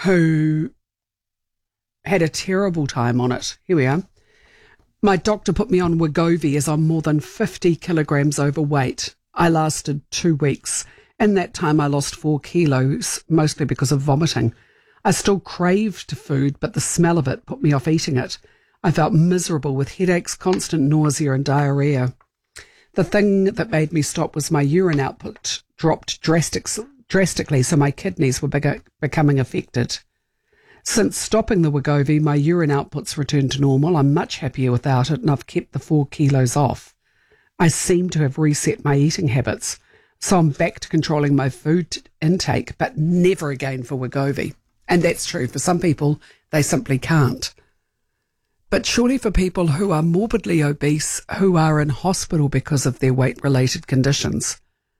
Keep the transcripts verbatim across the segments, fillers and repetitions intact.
who had a terrible time on it. Here we are. My doctor put me on Wegovy as I'm more than fifty kilograms overweight. I lasted two weeks. In that time, I lost four kilos, mostly because of vomiting. I still craved food, but the smell of it put me off eating it. I felt miserable with headaches, constant nausea and diarrhea. The thing that made me stop was my urine output dropped drastic, drastically, so my kidneys were bigger, becoming affected. Since stopping the Wegovy, my urine outputs returned to normal. I'm much happier without it, and I've kept the four kilos off. I seem to have reset my eating habits, so I'm back to controlling my food intake, but never again for Wegovy. And that's true. For some people, they simply can't. But surely for people who are morbidly obese, who are in hospital because of their weight-related conditions,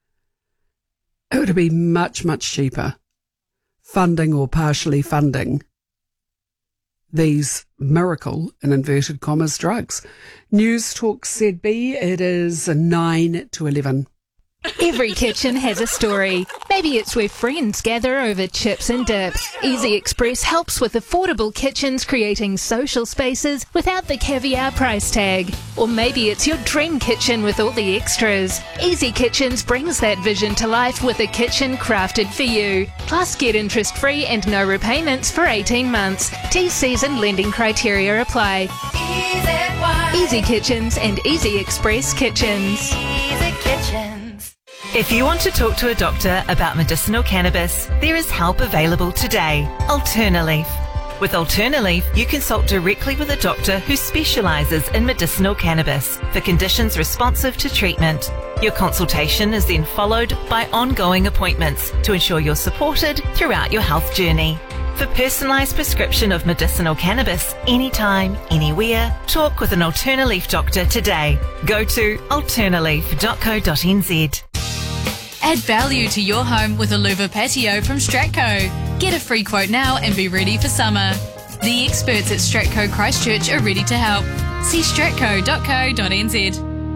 it would be much, much cheaper funding or partially funding these miracle, in inverted commas, drugs. News Talk Z B, it is nine to eleven. Every kitchen has a story. Maybe it's where friends gather over chips and dip. Easy Express helps with affordable kitchens, creating social spaces without the caviar price tag. Or maybe it's your dream kitchen with all the extras. Easy Kitchens brings that vision to life with a kitchen crafted for you. Plus, get interest-free and no repayments for eighteen months. T-C's and lending criteria apply. Easy Kitchens and Easy Express Kitchens. Easy Kitchens. If you want to talk to a doctor about medicinal cannabis, there is help available today. Alternaleaf. With Alternaleaf, you consult directly with a doctor who specialises in medicinal cannabis for conditions responsive to treatment. Your consultation is then followed by ongoing appointments to ensure you're supported throughout your health journey. For personalised prescription of medicinal cannabis, anytime, anywhere, talk with an Alternaleaf doctor today. Go to alternaleaf dot co dot n z. Add value to your home with a louver patio from Stratco. Get a free quote now and be ready for summer. The experts at Stratco Christchurch are ready to help. See stratco dot co dot n z.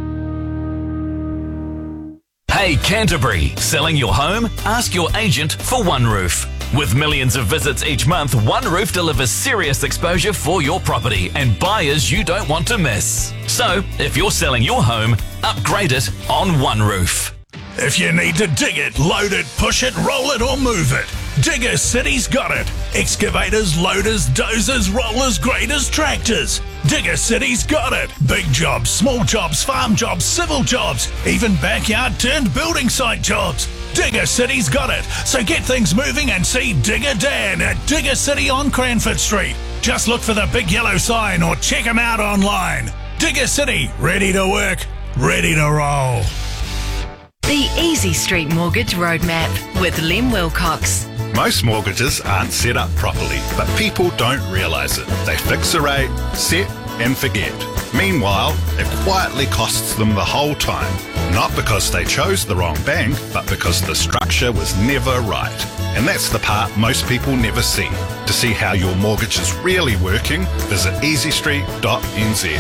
Hey Canterbury, selling your home? Ask your agent for OneRoof. With millions of visits each month, OneRoof delivers serious exposure for your property and buyers you don't want to miss. So, if you're selling your home, upgrade it on OneRoof. If you need to dig it, load it, push it, roll it or move it, Digger City's got it. Excavators, loaders, dozers, rollers, graders, tractors. Digger City's got it. Big jobs, small jobs, farm jobs, civil jobs, even backyard turned building site jobs. Digger City's got it. So get things moving and see Digger Dan at Digger City on Cranford Street. Just look for the big yellow sign or check him out online. Digger City, ready to work, ready to roll. The Easy Street Mortgage Roadmap with Lem Wilcox. Most mortgages aren't set up properly, but people don't realise it. They fix a rate, set and forget. Meanwhile, it quietly costs them the whole time. Not because they chose the wrong bank, but because the structure was never right. And that's the part most people never see. To see how your mortgage is really working, visit easy street dot n z.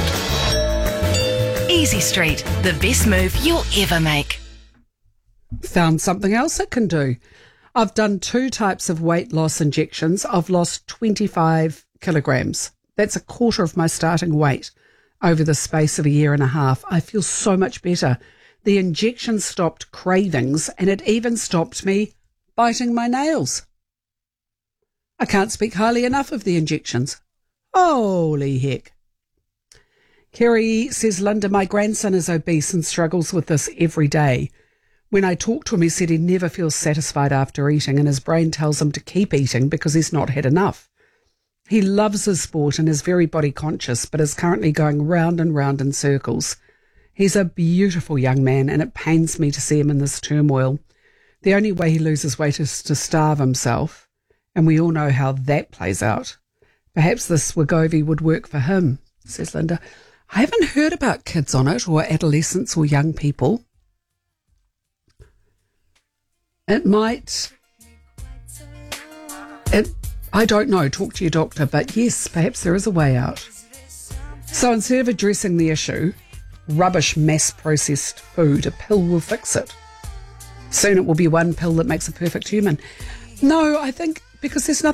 Easy Street, the best move you'll ever make. Found something else it can do. I've done two types of weight loss injections. I've lost twenty-five kilograms. That's a quarter of my starting weight over the space of a year and a half. I feel so much better. The injection stopped cravings and it even stopped me biting my nails. I can't speak highly enough of the injections. Holy heck. Kerry says, Linda, my grandson is obese and struggles with this every day. When I talked to him, he said he never feels satisfied after eating and his brain tells him to keep eating because he's not had enough. He loves his sport and is very body conscious, but is currently going round and round in circles. He's a beautiful young man and it pains me to see him in this turmoil. The only way he loses weight is to starve himself, and we all know how that plays out. Perhaps this Wegovy would work for him, says Linda. I haven't heard about kids on it or adolescents or young people. It might, it, I don't know, talk to your doctor, but yes, perhaps there is a way out. So instead of addressing the issue, rubbish mass-processed food, a pill will fix it. Soon it will be one pill that makes a perfect human. No, I think because there's nothing